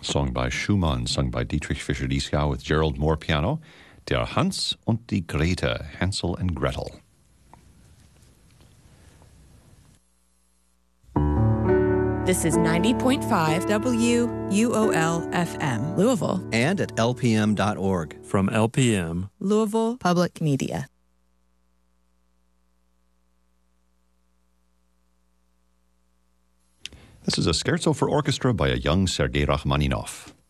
sung by Schumann, sung by Dietrich Fischer-Dieskau with Gerald Moore piano, Der Hans und die Grete, Hansel and Gretel. This is 90.5 WUOL-FM, Louisville. And at lpm.org. From LPM, Louisville Public Media. This is a scherzo for orchestra by a young Sergei Rachmaninoff.